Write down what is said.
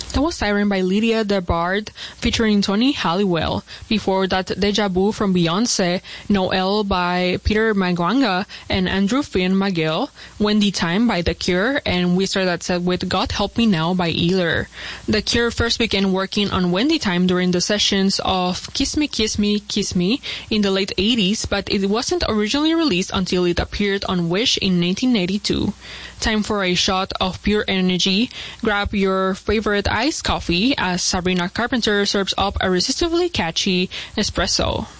That was Siren by Lydia DeBard featuring Tony Halliwell. Before that, Deja Vu from Beyonce, Noel by Peter Magwanga and Andrew Finn McGill, Wendy Time by The Cure, and we started that set with God Help Me Now by Eeler. The Cure first began working on Wendy Time during the sessions of Kiss Me, Kiss Me, Kiss Me in the late 80s, but it wasn't originally released until it appeared on Wish in 1982. Time for a shot of pure energy. Grab your favorite iced coffee as Sabrina Carpenter serves up a irresistibly catchy espresso.